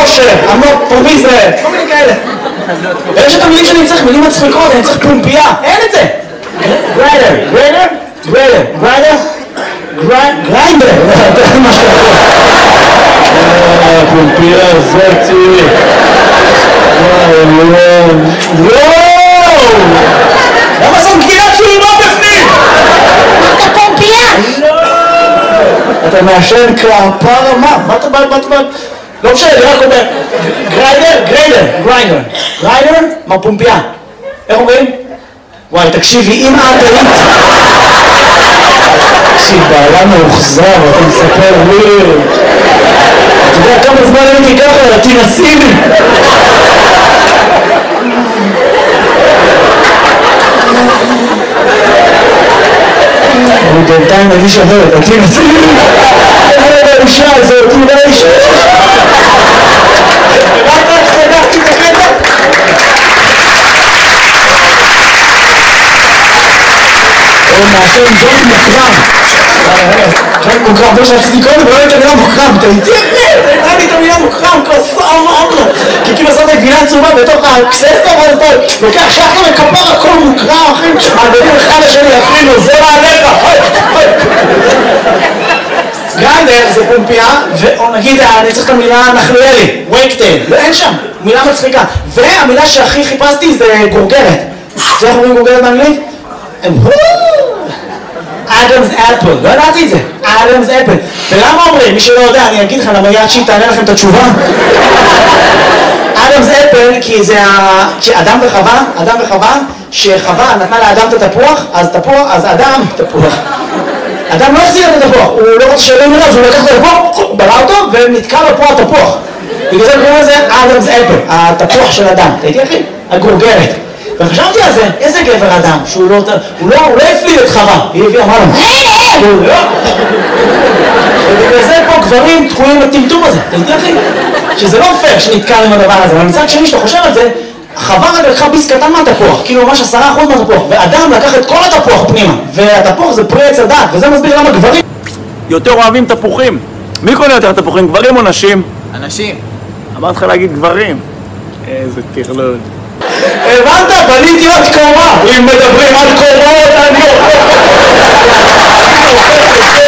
יושר, עמוק, פרומיזה, כל מיני כאלה. ויש את המילים שאני צריך, מילים מצחיקות, אני צריך פומפייה, אין את זה. גריידר, גריידר, גריידר, גריידר, גריידר, זה מה שאתה פומפייה זאתי. וואו! למה זאת גבינת צהובה בפנים? אתה פומפייה! אתה מעשן כפרה מה? מה אתה בא? לא משנה, אני רק אומר גריידר, גריידר, גריידר גריידר, מה פומפייה? איך אומרים? וואי, תקשיבי, אם את היית תקשיב, בעלה מאוחזר, אתה מספר לי אתה יודע כמה זמן הייתי ככה, תנסי לי אני בינתיים מגיש אחרת, תנסי לי האישה הזאת, היא לא אישה רק סגרתי את הקטע הוא מעשן ג'וינט מוקרם ג'וינט מוקרם, זה שרציתי קודם ולא הייתה מילה מוקרם אתה איתי אחרת, הייתה לי את המילה מוקרם כי כאילו עשית גבינה צהובה בתוך הקססטה ואתה לוקח שחר וכפר הכל מוקרם אחי מעבדים אחד לשני אפילו זה מעליך גריידר זה פומפייה, או נגיד, אני צריך את המילה נחלואלי, וייקטייל, אין שם, מילה מצחיקה. והמילה שהכי חיפשתי זה גורגרת. זה איך אומרים גורגרת באנגלית? אדמס אפל, לא ידעתי את זה, אדמס אפל. ולמה אומרים? מי שלא יודע, אני אגיד לך, למה יד שהיא תענה לכם את התשובה? אדמס אפל, כי אדם וחווה, שחווה נתנה לאדם את התפוח, אז אדם, תפוח. אדם לא החזיר את התפוח, הוא לא רוצה שאלה נראה, אז הוא לקח את התפוח, בלע אותו, ונתקע לו פה התפוח. בגלל זה קוראים לזה אדמס אפל, התפוח של אדם. אתה איתי אחי? הגורגרת. וחשבתי על זה, איזה גבר אדם, שהוא לא הפליל את חווה. היא הביאה, אמרה לו, ובגלל זה פה גברים תקועים לטמטום הזה. אתה איתי אחי? שזה לא פייר שנתקע עם הדבר הזה, אבל מצד שני שאתה חושב על זה, חווה רגע לקחה ביס קטן מהתפוח, כאילו ממש 10% מהתפוח, ואדם לקח את כל התפוח פנימה, והתפוח זה פרי עץ הדעת, וזה מסביר למה גברים יותר אוהבים תפוחים. מי קונה יותר תפוחים, גברים או נשים? אנשים. אמרת לך להגיד גברים. איזה טרלול. הבנת? בניתי עוד קומה, אם מדברים על קומות אני אוכל